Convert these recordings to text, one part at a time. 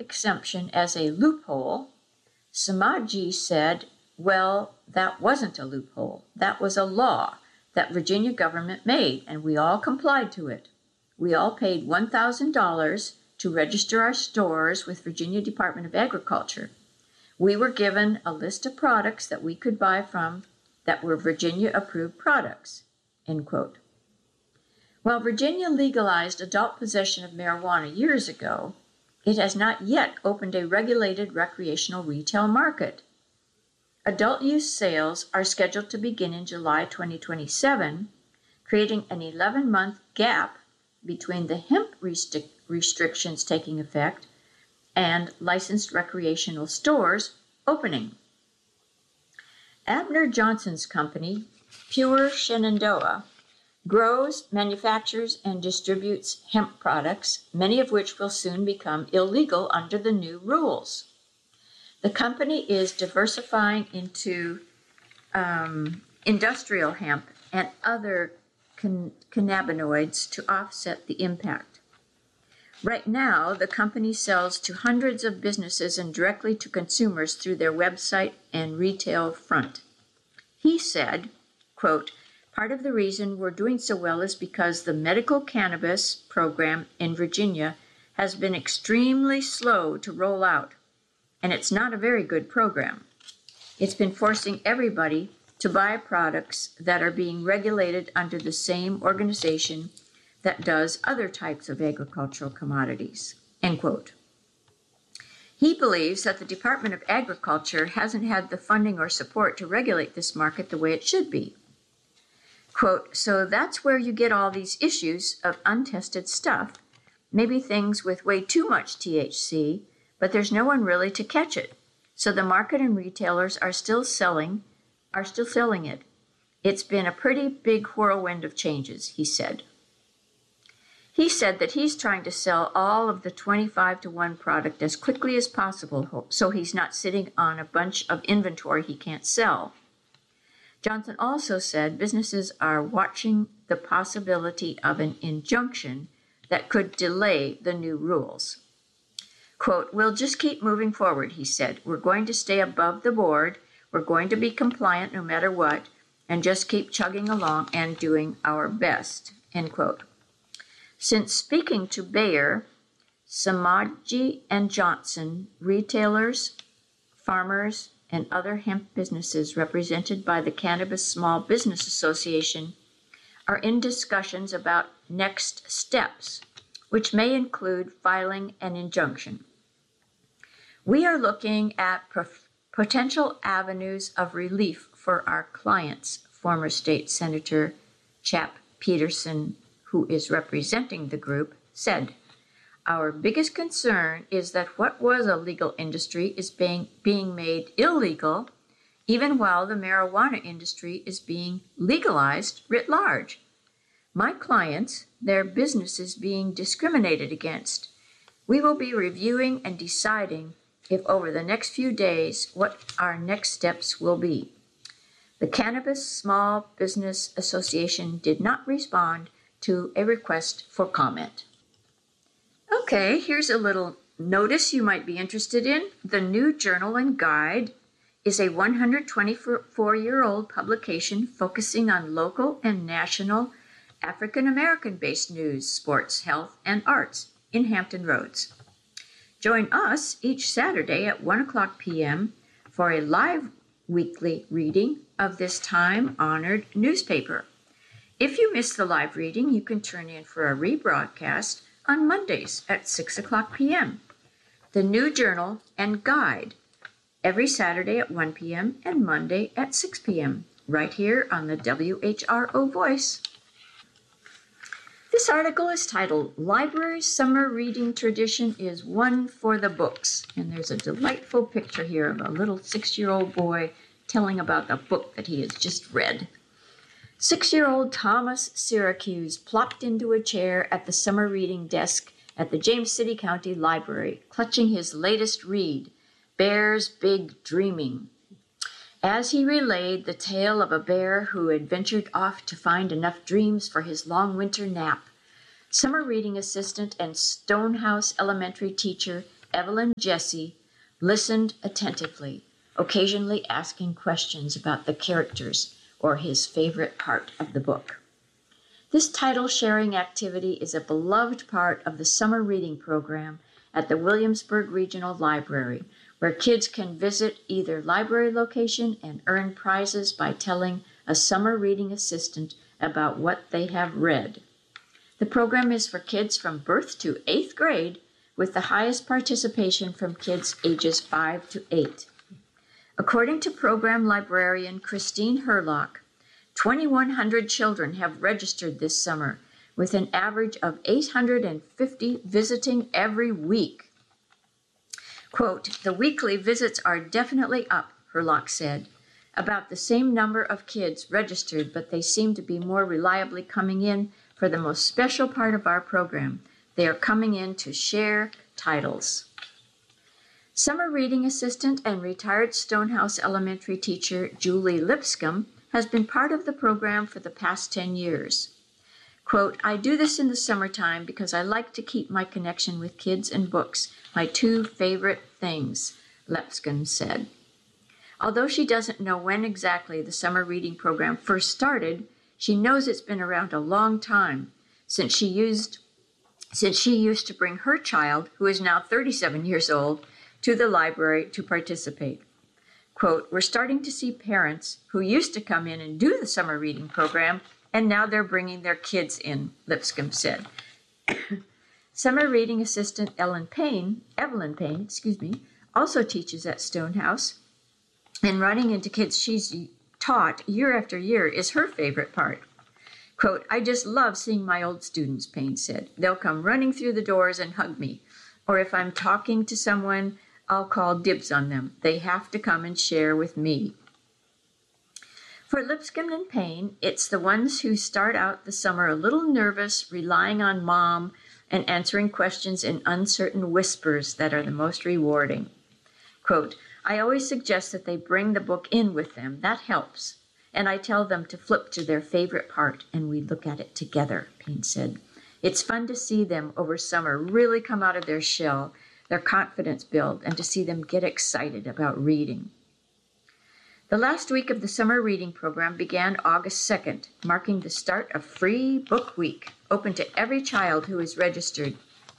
exemption as a loophole, Samaji said, well, that wasn't a loophole. That was a law that Virginia government made, and we all complied to it. We all paid $1,000 to register our stores with Virginia Department of Agriculture. We were given a list of products that we could buy from that were Virginia-approved products, end quote. While Virginia legalized adult possession of marijuana years ago, it has not yet opened a regulated recreational retail market. Adult use sales are scheduled to begin in July 2027, creating an 11-month gap between the hemp restrictions taking effect and licensed recreational stores opening. Abner Johnson's company, Pure Shenandoah, grows, manufactures, and distributes hemp products, many of which will soon become illegal under the new rules. The company is diversifying into industrial hemp and other cannabinoids to offset the impact. Right now, the company sells to hundreds of businesses and directly to consumers through their website and retail front. He said, quote, part of the reason we're doing so well is because the medical cannabis program in Virginia has been extremely slow to roll out, and it's not a very good program. It's been forcing everybody to buy products that are being regulated under the same organization that does other types of agricultural commodities, end quote. He believes that the Department of Agriculture hasn't had the funding or support to regulate this market the way it should be. Quote, so that's where you get all these issues of untested stuff, maybe things with way too much THC, but there's no one really to catch it. So the market and retailers are still selling it. It's been a pretty big whirlwind of changes, he said. He said that he's trying to sell all of the 25-to-1 product as quickly as possible so he's not sitting on a bunch of inventory he can't sell. Johnson also said businesses are watching the possibility of an injunction that could delay the new rules. Quote, we'll just keep moving forward, he said. We're going to stay above the board. We're going to be compliant no matter what, and just keep chugging along and doing our best, end quote. Since speaking to Bayer, Samaji and Johnson, retailers, farmers, and other hemp businesses represented by the Cannabis Small Business Association are in discussions about next steps, which may include filing an injunction. We are looking at potential avenues of relief for our clients, former State Senator Chap Peterson, who is representing the group, said. Our biggest concern is that what was a legal industry is being made illegal, even while the marijuana industry is being legalized writ large. My clients, their businesses being discriminated against. We will be reviewing and deciding if over the next few days what our next steps will be. The Cannabis Small Business Association did not respond to a request for comment. Okay, here's a little notice you might be interested in. The New Journal and Guide is a 124-year-old publication focusing on local and national African American-based news, sports, health, and arts in Hampton Roads. Join us each Saturday at 1:00 p.m. for a live weekly reading of this time-honored newspaper. If you miss the live reading, you can turn in for a rebroadcast on Mondays at 6:00 p.m. The New Journal and Guide, every Saturday at 1 p.m. and Monday at 6 p.m., right here on the WHRO Voice. This article is titled, Library's Summer Reading Tradition is One for the Books. And there's a delightful picture here of a little 6-year-old boy telling about the book that he has just read. 6-year-old Thomas Syracuse plopped into a chair at the summer reading desk at the James City County Library, clutching his latest read, Bear's Big Dreaming. As he relayed the tale of a bear who had ventured off to find enough dreams for his long winter nap, summer reading assistant and Stonehouse Elementary teacher Evelyn Jessie listened attentively, occasionally asking questions about the characters or his favorite part of the book. This title-sharing activity is a beloved part of the summer reading program at the Williamsburg Regional Library, where kids can visit either library location and earn prizes by telling a summer reading assistant about what they have read. The program is for kids from birth to 8th grade, with the highest participation from kids ages 5 to 8. According to program librarian Christine Herlock, 2,100 children have registered this summer, with an average of 850 visiting every week. Quote, "The weekly visits are definitely up," Herlock said. "About the same number of kids registered, but they seem to be more reliably coming in for the most special part of our program. They are coming in to share titles." Summer reading assistant and retired Stonehouse Elementary teacher Julie Lipscomb has been part of the program for the past 10 years. Quote, "I do this in the summertime because I like to keep my connection with kids and books, my two favorite things," Lipscomb said. Although she doesn't know when exactly the summer reading program first started, she knows it's been around a long time, since she used to bring her child, who is now 37 years old, to the library to participate. Quote, "We're starting to see parents who used to come in and do the summer reading program, and now they're bringing their kids in," Lipscomb said. Summer reading assistant Evelyn Payne, also teaches at Stonehouse, and running into kids she's taught year after year is her favorite part. Quote, "I just love seeing my old students," Payne said. "They'll come running through the doors and hug me. Or if I'm talking to someone, I'll call dibs on them. They have to come and share with me." For Lipscomb and Payne, it's the ones who start out the summer a little nervous, relying on mom, and answering questions in uncertain whispers that are the most rewarding. Quote, "I always suggest that they bring the book in with them. That helps. And I tell them to flip to their favorite part, and we look at it together," Payne said. "It's fun to see them over summer really come out of their shell, their confidence build, and to see them get excited about reading." The last week of the summer reading program began August 2nd, marking the start of Free Book Week, open to every child who is registered.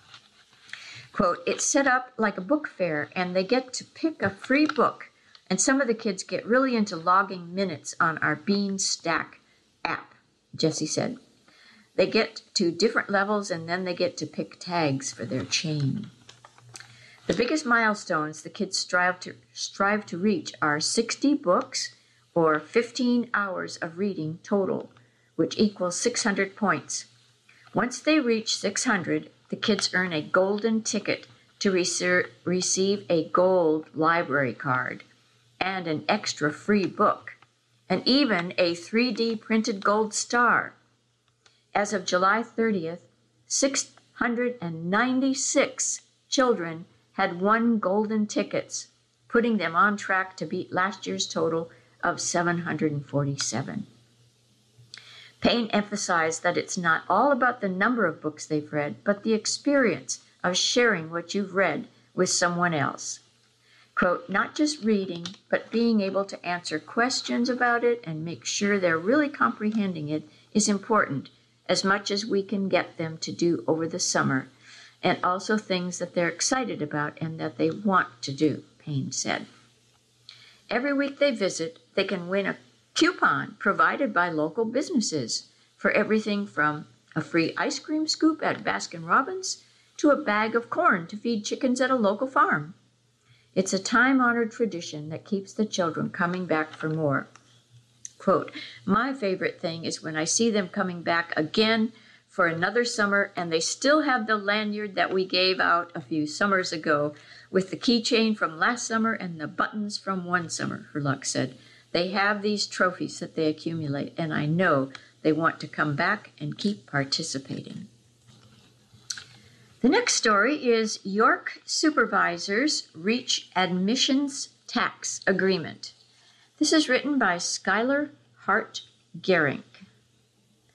Quote, "It's set up like a book fair, and they get to pick a free book, and some of the kids get really into logging minutes on our Bean Stack app," Jessie said. "They get to different levels, and then they get to pick tags for their chain." The biggest milestones the kids strive to reach are 60 books or 15 hours of reading total, which equals 600 points. Once they reach 600, the kids earn a golden ticket to receive a gold library card and an extra free book, and even a 3D printed gold star. As of July 30th, 696 children had won golden tickets, putting them on track to beat last year's total of 747. Payne emphasized that it's not all about the number of books they've read, but the experience of sharing what you've read with someone else. Quote, "Not just reading, but being able to answer questions about it and make sure they're really comprehending it is important, as much as we can get them to do over the summer, and also things that they're excited about and that they want to do," Payne said. Every week they visit, they can win a coupon provided by local businesses for everything from a free ice cream scoop at Baskin-Robbins to a bag of corn to feed chickens at a local farm. It's a time-honored tradition that keeps the children coming back for more. Quote, "My favorite thing is when I see them coming back again for another summer, and they still have the lanyard that we gave out a few summers ago with the keychain from last summer and the buttons from one summer," Herlock said. "They have these trophies that they accumulate, and I know they want to come back and keep participating." The next story is York supervisors reach admissions tax agreement. This is written by Skylar Hart Gehring.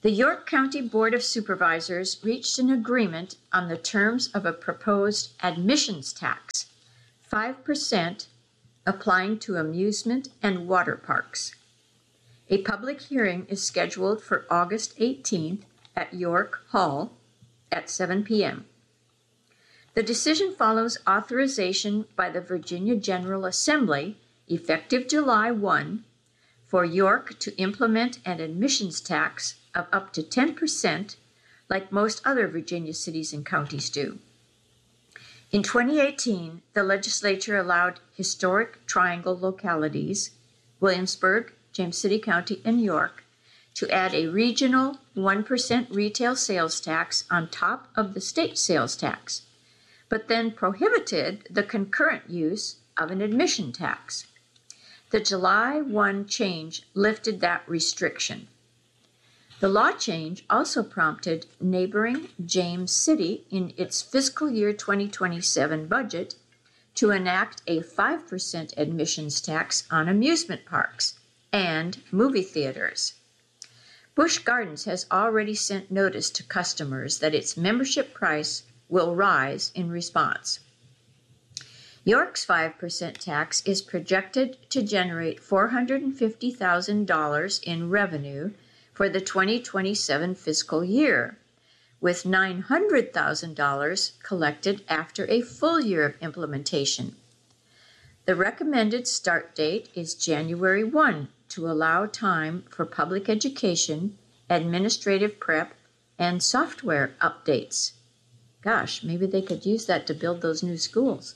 The York County Board of Supervisors reached an agreement on the terms of a proposed admissions tax, 5%, applying to amusement and water parks. A public hearing is scheduled for August 18th at York Hall at 7 p.m. The decision follows authorization by the Virginia General Assembly, effective July 1, for York to implement an admissions tax of up to 10%, like most other Virginia cities and counties do. In 2018, the legislature allowed historic triangle localities, Williamsburg, James City County, and York, to add a regional 1% retail sales tax on top of the state sales tax, but then prohibited the concurrent use of an admission tax. The July 1 change lifted that restriction. The law change also prompted neighboring James City in its fiscal year 2027 budget to enact a 5% admissions tax on amusement parks and movie theaters. Busch Gardens has already sent notice to customers that its membership price will rise in response. York's 5% tax is projected to generate $450,000 in revenue for the 2027 fiscal year, with $900,000 collected after a full year of implementation. The recommended start date is January 1 to allow time for public education, administrative prep, and software updates. Gosh, maybe they could use that to build those new schools.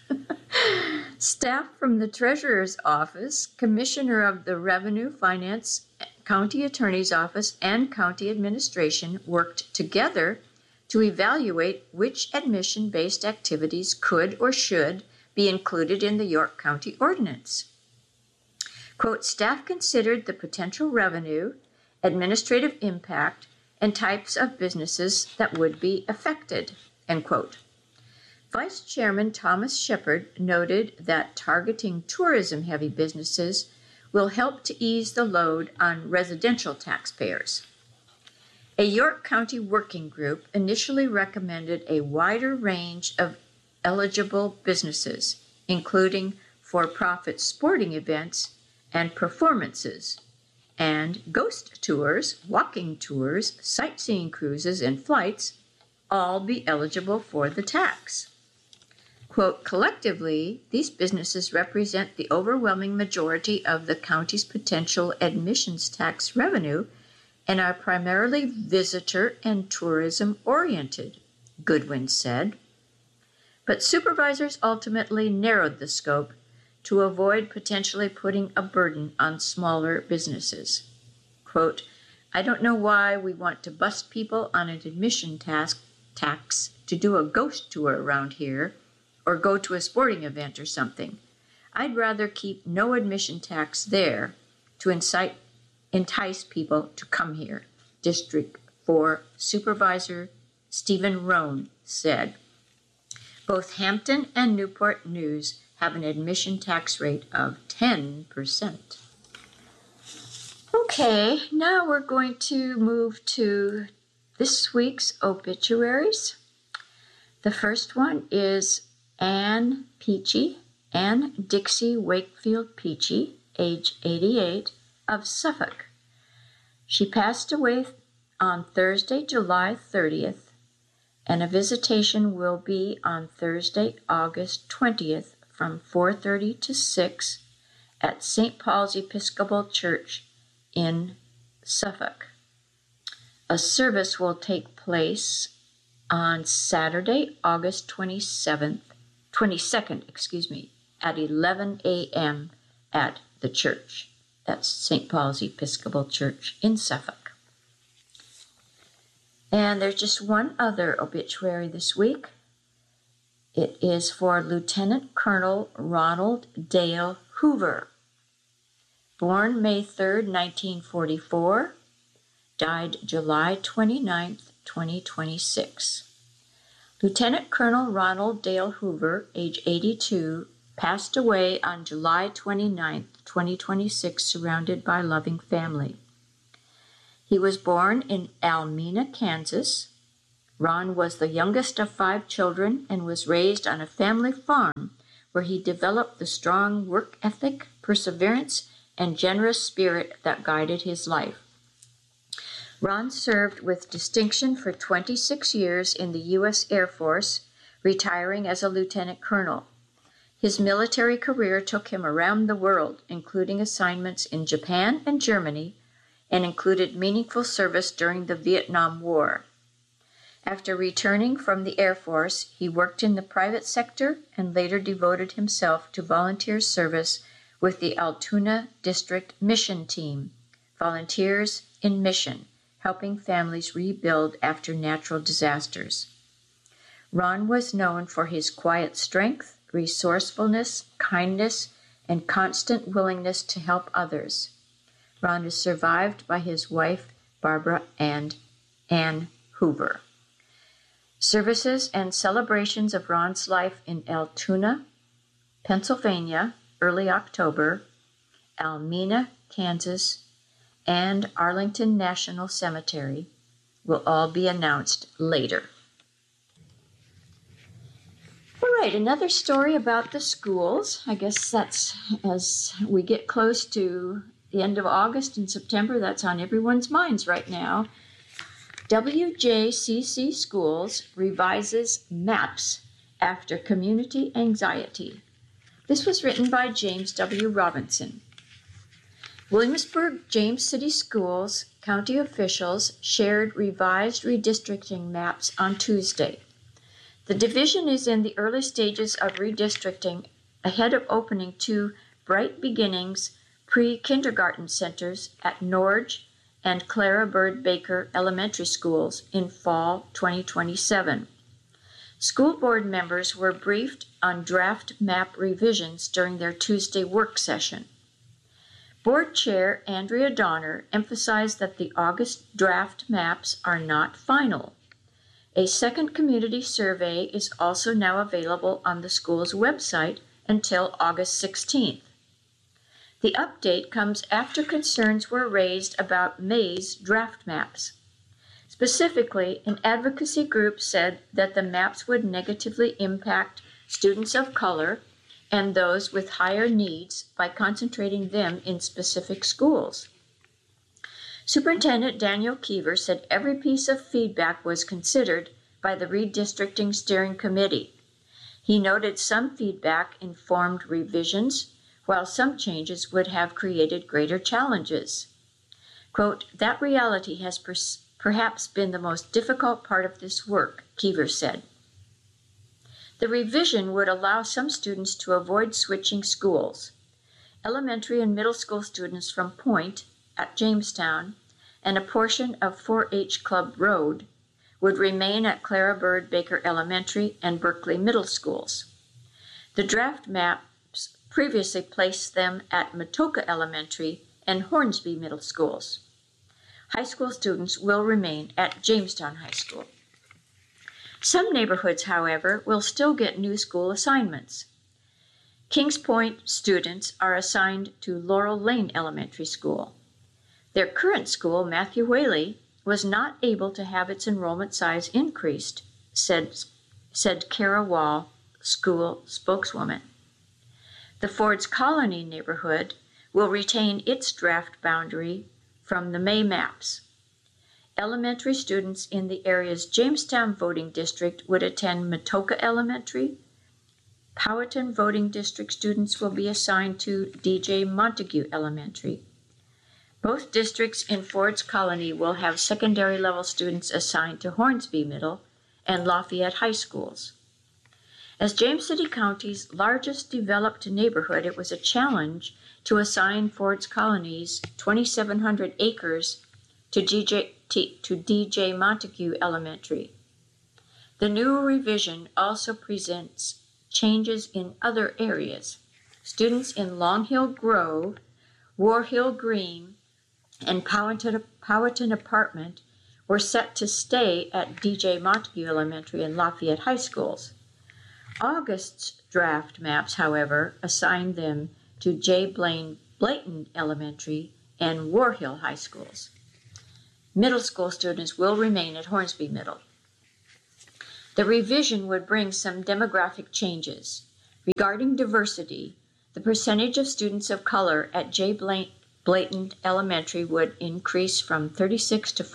Staff from the Treasurer's Office, Commissioner of the Revenue, Finance, County Attorney's Office, and County Administration worked together to evaluate which admission-based activities could or should be included in the York County Ordinance. Quote, staff considered the potential revenue, administrative impact, and types of businesses that would be affected, end quote. Vice Chairman Thomas Shepard noted that targeting tourism-heavy businesses will help to ease the load on residential taxpayers. A York County working group initially recommended a wider range of eligible businesses, including for-profit sporting events and performances, and ghost tours, walking tours, sightseeing cruises, and flights all be eligible for the tax. Quote, collectively, these businesses represent the overwhelming majority of the county's potential admissions tax revenue and are primarily visitor and tourism oriented, Goodwin said. But supervisors ultimately narrowed the scope to avoid potentially putting a burden on smaller businesses. Quote, I don't know why we want to bust people on an admission tax to do a ghost tour around here or go to a sporting event or something. I'd rather keep no admission tax there to entice people to come here, District 4 Supervisor Stephen Roan said. Both Hampton and Newport News have an admission tax rate of 10%. Okay, now we're going to move to this week's obituaries. The first one is Ann Dixie Wakefield Peachy, age 88, of Suffolk. She passed away on Thursday, July 30th, and a visitation will be on Thursday, August 20th from 4:30 to 6 at St. Paul's Episcopal Church in Suffolk. A service will take place on Saturday, August 22nd, at 11 a.m. at the church. That's St. Paul's Episcopal Church in Suffolk. And there's just one other obituary this week. It is for Lieutenant Colonel Ronald Dale Hoover. Born May 3rd, 1944, died July 29th, 2026. Lieutenant Colonel Ronald Dale Hoover, age 82, passed away on July 29th, 2026, surrounded by loving family. He was born in Almena, Kansas. Ron was the youngest of 5 children and was raised on a family farm where he developed the strong work ethic, perseverance, and generous spirit that guided his life. Ron served with distinction for 26 years in the U.S. Air Force, retiring as a lieutenant colonel. His military career took him around the world, including assignments in Japan and Germany, and included meaningful service during the Vietnam War. After returning from the Air Force, he worked in the private sector and later devoted himself to volunteer service with the Altoona District Mission Team, Volunteers in Mission, helping families rebuild after natural disasters. Ron was known for his quiet strength, resourcefulness, kindness, and constant willingness to help others. Ron is survived by his wife, Barbara and Ann Hoover. Services and celebrations of Ron's life in Altoona, Pennsylvania, early October, Almena, Kansas, and Arlington National Cemetery will all be announced later. All right, another story about the schools. I guess that's as we get close to the end of August and September, that's on everyone's minds right now. WJCC Schools revises maps after community anxiety. This was written by James W. Robinson. Williamsburg James City Schools county officials shared revised redistricting maps on Tuesday. The division is in the early stages of redistricting ahead of opening 2 Bright Beginnings pre-kindergarten centers at Norge and Clara Bird Baker Elementary Schools in fall 2027. School board members were briefed on draft map revisions during their Tuesday work session. Board Chair Andrea Donner emphasized that the August draft maps are not final. A second community survey is also now available on the school's website until August 16th. The update comes after concerns were raised about May's draft maps. Specifically, an advocacy group said that the maps would negatively impact students of color and those with higher needs by concentrating them in specific schools. Superintendent Daniel Keever said every piece of feedback was considered by the redistricting steering committee. He noted some feedback informed revisions, while some changes would have created greater challenges. Quote, "That reality has perhaps been the most difficult part of this work," Keever said. The revision would allow some students to avoid switching schools. Elementary and middle school students from Point at Jamestown and a portion of 4-H Club Road would remain at Clara Bird Baker Elementary and Berkeley Middle Schools. The draft maps previously placed them at Matoka Elementary and Hornsby Middle Schools. High school students will remain at Jamestown High School. Some neighborhoods, however, will still get new school assignments. Kings Point students are assigned to Laurel Lane Elementary School. Their current school, Matthew Whaley, was not able to have its enrollment size increased, said Kara Wall, school spokeswoman. The Ford's Colony neighborhood will retain its draft boundary from the May maps. Elementary students in the area's Jamestown voting district would attend Matoka Elementary. Powhatan voting district students will be assigned to DJ Montague Elementary. Both districts in Ford's Colony will have secondary level students assigned to Hornsby Middle and Lafayette High Schools. As James City County's largest developed neighborhood, it was a challenge to assign Ford's Colony's 2,700 acres to DJ Montague Elementary. The new revision also presents changes in other areas. Students in Long Hill Grove, War Hill Green, and Powhatan Apartment were set to stay at DJ Montague Elementary and Lafayette High Schools. August's draft maps, however, assigned them to J. Blaine Blayton Elementary and War Hill High Schools. Middle school students will remain at Hornsby Middle. The revision would bring some demographic changes. Regarding diversity, the percentage of students of color at J. Blayton Elementary would increase from 36 to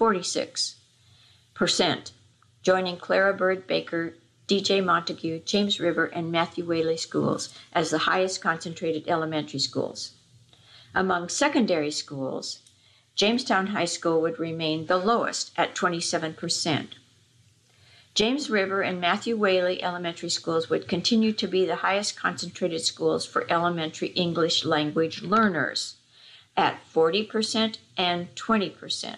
46%, joining Clara Bird Baker, D.J. Montague, James River, and Matthew Whaley schools as the highest concentrated elementary schools. Among secondary schools, Jamestown High School would remain the lowest at 27%. James River and Matthew Whaley elementary schools would continue to be the highest concentrated schools for elementary English language learners at 40% and 20%.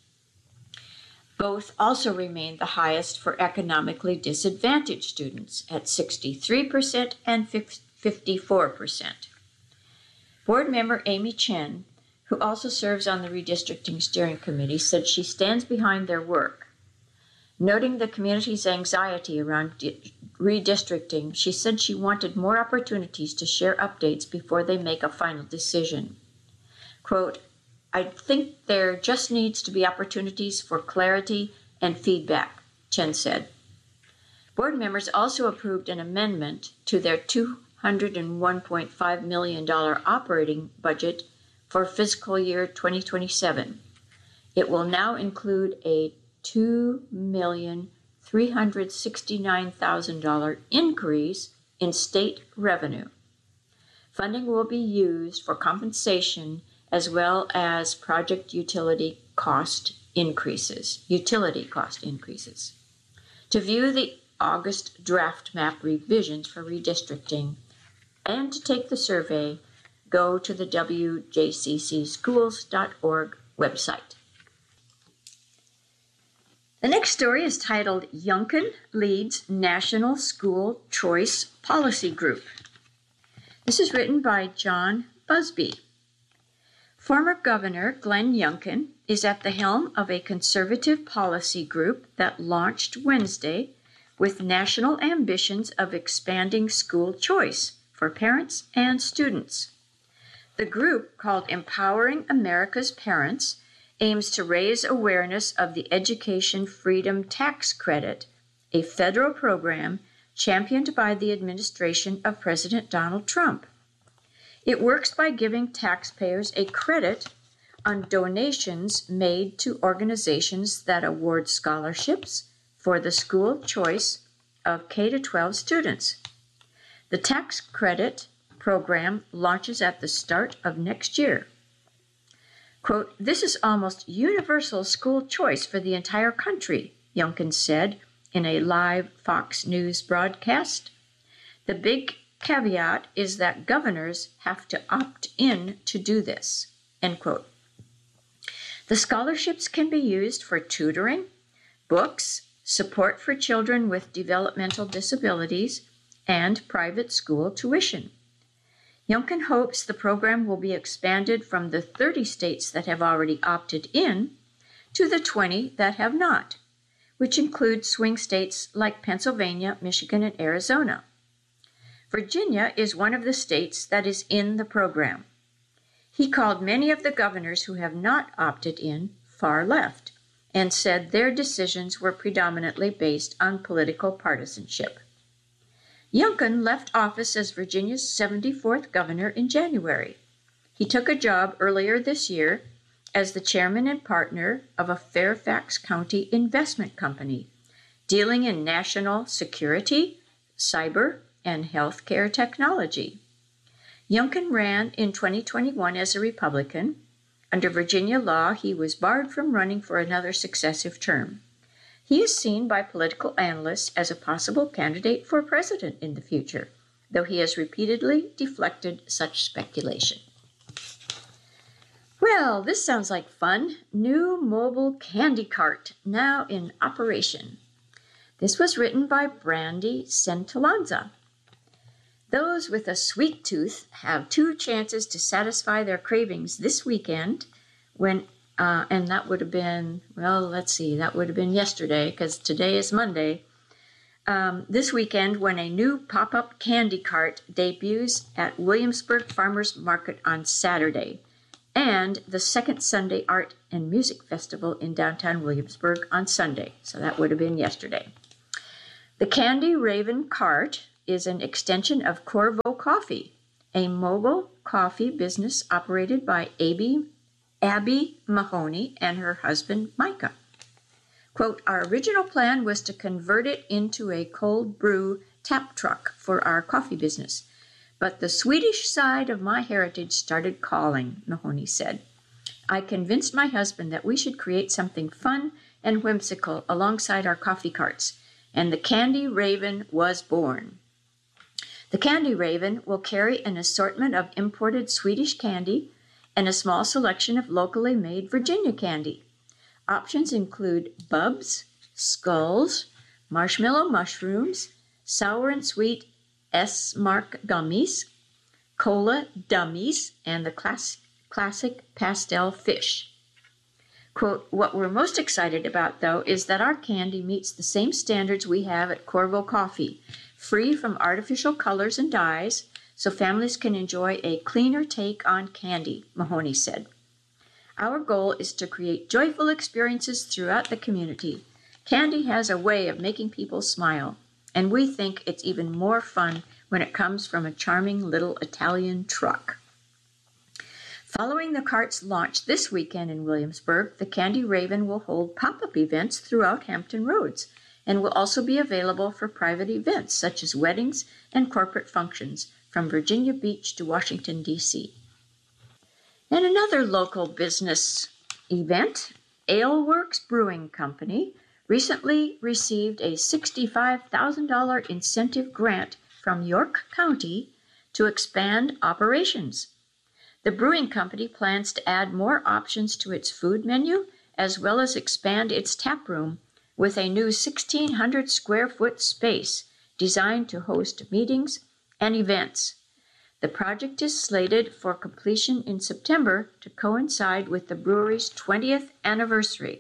Both also remain the highest for economically disadvantaged students at 63% and 54%. Board member Amy Chen, who also serves on the redistricting steering committee, said she stands behind their work. Noting the community's anxiety around redistricting, she said she wanted more opportunities to share updates before they make a final decision. Quote, "I think there just needs to be opportunities for clarity and feedback," Chen said. Board members also approved an amendment to their $201.5 million operating budget for fiscal year 2027. It will now include a $2,369,000 increase in state revenue. Funding will be used for compensation as well as project utility cost increases. To view the August draft map revisions for redistricting and to take the survey, go to the wjccschools.org website. The next story is titled Youngkin Leads National School Choice Policy Group. This is written by John Busby. Former Governor Glenn Youngkin is at the helm of a conservative policy group that launched Wednesday with national ambitions of expanding school choice for parents and students. The group, called Empowering America's Parents, aims to raise awareness of the Education Freedom Tax Credit, a federal program championed by the administration of President Donald Trump. It works by giving taxpayers a credit on donations made to organizations that award scholarships for the school choice of K-12 students. The tax credit program launches at the start of next year. Quote, "This is almost universal school choice for the entire country," Youngkin said in a live Fox News broadcast. "The big caveat is that governors have to opt in to do this," end quote. The scholarships can be used for tutoring, books, support for children with developmental disabilities, and private school tuition. Youngkin hopes the program will be expanded from the 30 states that have already opted in to the 20 that have not, which include swing states like Pennsylvania, Michigan, and Arizona. Virginia is one of the states that is in the program. He called many of the governors who have not opted in far left and said their decisions were predominantly based on political partisanship. Youngkin left office as Virginia's 74th governor in January. He took a job earlier this year as the chairman and partner of a Fairfax County investment company dealing in national security, cyber, and healthcare technology. Youngkin ran in 2021 as a Republican. Under Virginia law, he was barred from running for another successive term. He is seen by political analysts as a possible candidate for president in the future, though he has repeatedly deflected such speculation. Well, this sounds like fun. New mobile candy cart now in operation. This was written by Brandy Santalanza. Those with a sweet tooth have 2 chances to satisfy their cravings this weekend when, and that would have been, that would have been yesterday because today is Monday. This weekend when a new pop-up candy cart debuts at Williamsburg Farmers Market on Saturday. and the Second Sunday Art and Music Festival in downtown Williamsburg on Sunday. So that would have been yesterday. The Candy Raven Cart is an extension of Corvo Coffee, a mobile coffee business operated by Abby Mahoney and her husband, Micah. Quote, our original plan was to convert it into a cold brew tap truck for our coffee business, but the Swedish side of my heritage started calling, Mahoney said. I convinced my husband that we should create something fun and whimsical alongside our coffee carts, and the Candy Raven was born. The Candy Raven will carry an assortment of imported Swedish candy and a small selection of locally made Virginia candy. Options include Bubs, Skulls, Marshmallow Mushrooms, Sour and Sweet S-Mark Gummies, Cola Dummies, and the classic Pastel Fish. Quote, what we're most excited about, though, is that our candy meets the same standards we have at Corvo Coffee, free from artificial colors and dyes, so families can enjoy a cleaner take on candy, Mahoney said. Our goal is to create joyful experiences throughout the community. Candy has a way of making people smile, and we think it's even more fun when it comes from a charming little Italian truck. Following the cart's launch this weekend in Williamsburg, the Candy Raven will hold pop-up events throughout Hampton Roads and will also be available for private events such as weddings and corporate functions from Virginia Beach to Washington, D.C. And another local business event, Aleworks Brewing Company, recently received a $65,000 incentive grant from York County to expand operations. The brewing company plans to add more options to its food menu, as well as expand its tap room with a new 1,600 square foot space designed to host meetings and events. The project is slated for completion in September to coincide with the brewery's 20th anniversary.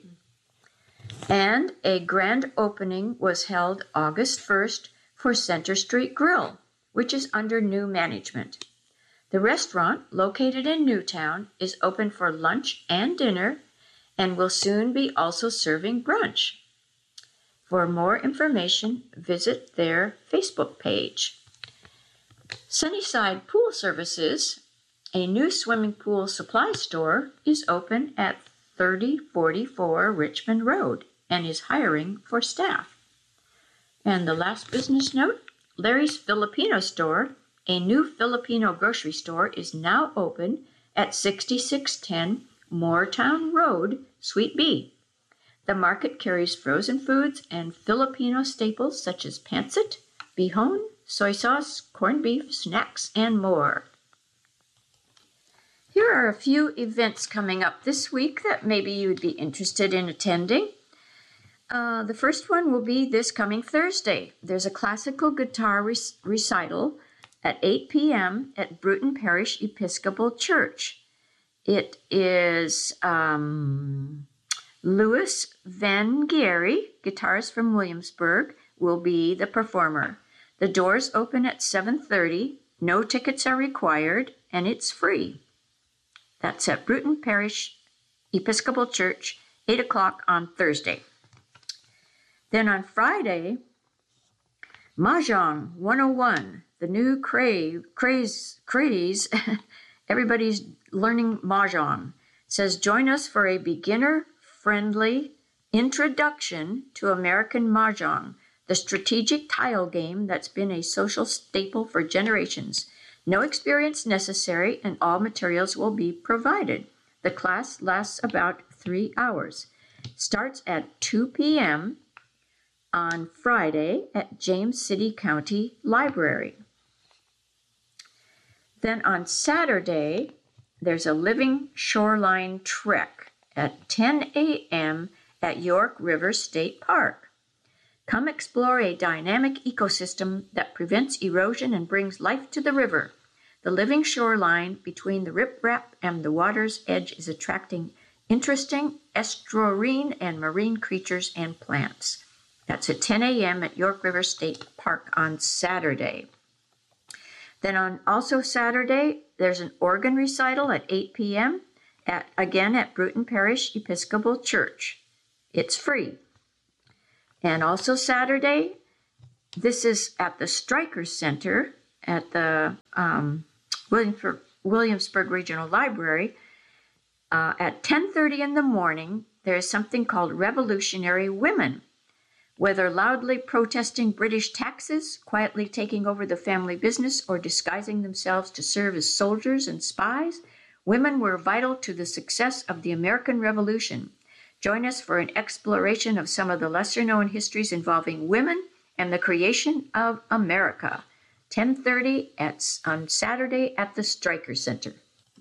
And a grand opening was held August 1st for Center Street Grill, which is under new management. The restaurant, located in Newtown, is open for lunch and dinner and will soon be also serving brunch. For more information, visit their Facebook page. Sunnyside Pool Services, a new swimming pool supply store, is open at 3044 Richmond Road and is hiring for staff. And the last business note, Larry's Filipino Store, a new Filipino grocery store, is now open at 6610 Moortown Road, Suite B. The market carries frozen foods and Filipino staples such as pancit, bihon, soy sauce, corned beef, snacks, and more. Here are a few events coming up this week that maybe you would be interested in attending. The first one will be this coming Thursday. There's a classical guitar recital at 8 p.m. at Bruton Parish Episcopal Church. It is Louis Van Gary, guitarist from Williamsburg, will be the performer. The doors open at 7:30, no tickets are required, and it's free. That's at Bruton Parish Episcopal Church, 8 o'clock on Thursday. Then on Friday, Mahjong 101, the new craze, everybody's learning Mahjong. It says, join us for a beginner-friendly introduction to American Mahjong, the strategic tile game that's been a social staple for generations. No experience necessary, and all materials will be provided. The class lasts about 3 hours. Starts at 2 p.m. on Friday at James City County Library. Then on Saturday, there's a Living Shoreline Trek at 10 a.m. at York River State Park. Come explore a dynamic ecosystem that prevents erosion and brings life to the river. The living shoreline between the riprap and the water's edge is attracting interesting estuarine and marine creatures and plants. That's at 10 a.m. at York River State Park on Saturday. Then on also Saturday, there's an organ recital at 8 p.m. again at Bruton Parish Episcopal Church. It's free. And also Saturday, this is at the Stryker Center at the Williamsburg Regional Library. At 10:30 in the morning, there is something called Revolutionary Women. Whether loudly protesting British taxes, quietly taking over the family business, or disguising themselves to serve as soldiers and spies, women were vital to the success of the American Revolution. Join us for an exploration of some of the lesser-known histories involving women and the creation of America. 10:30 on Saturday at the Stryker Center.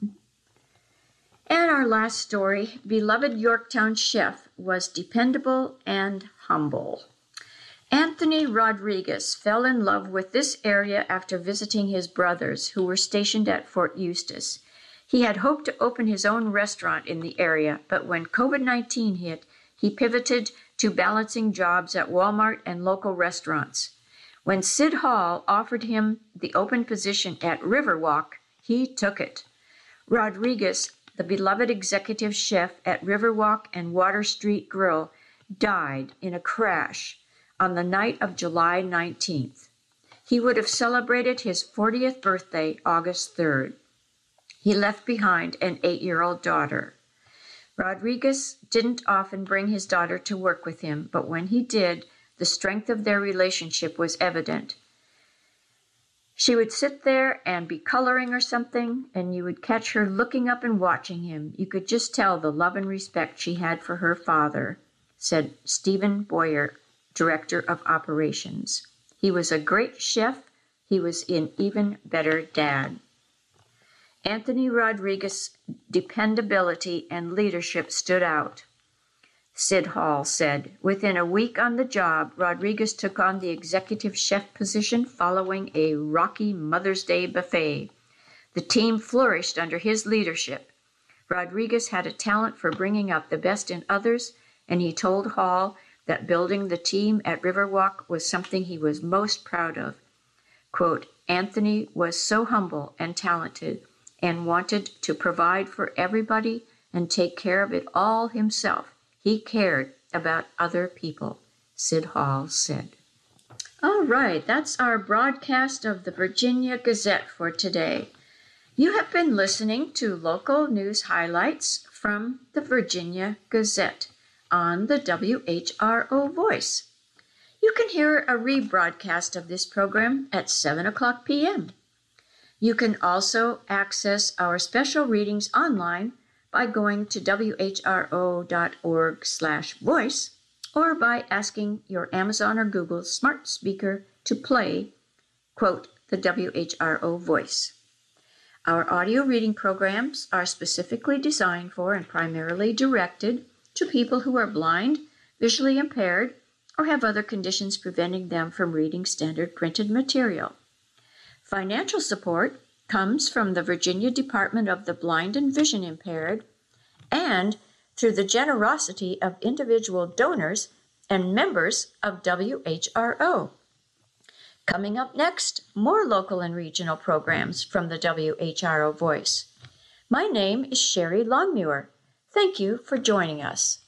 And our last story, beloved Yorktown chef was dependable and humble. Anthony Rodriguez fell in love with this area after visiting his brothers, who were stationed at Fort Eustis. He had hoped to open his own restaurant in the area, but when COVID-19 hit, he pivoted to balancing jobs at Walmart and local restaurants. When Sid Hall offered him the open position at Riverwalk, he took it. Rodriguez, the beloved executive chef at Riverwalk and Water Street Grill, died in a crash on the night of July 19th. He would have celebrated his 40th birthday August 3rd. He left behind an 8-year-old daughter. Rodriguez didn't often bring his daughter to work with him, but when he did, the strength of their relationship was evident. She would sit there and be coloring or something, and you would catch her looking up and watching him. You could just tell the love and respect she had for her father, said Stephen Boyer, Director of Operations. He was a great chef. He was an even better dad. Anthony Rodriguez's dependability and leadership stood out. Sid Hall said, within a week on the job, Rodriguez took on the executive chef position following a rocky Mother's Day buffet. The team flourished under his leadership. Rodriguez had a talent for bringing out the best in others, and he told Hall that building the team at Riverwalk was something he was most proud of. Quote, Anthony was so humble and talented and wanted to provide for everybody and take care of it all himself. He cared about other people, Sid Hall said. All right, that's our broadcast of the Virginia Gazette for today. You have been listening to local news highlights from the Virginia Gazette on the WHRO Voice. You can hear a rebroadcast of this program at 7 o'clock p.m. You can also access our special readings online by going to whro.org/voice or by asking your Amazon or Google smart speaker to play, quote, the WHRO Voice. Our audio reading programs are specifically designed for and primarily directed to people who are blind, visually impaired, or have other conditions preventing them from reading standard printed material. Financial support comes from the Virginia Department of the Blind and Vision Impaired and through the generosity of individual donors and members of WHRO. Coming up next, more local and regional programs from the WHRO Voice. My name is Sherry Longmuir. Thank you for joining us.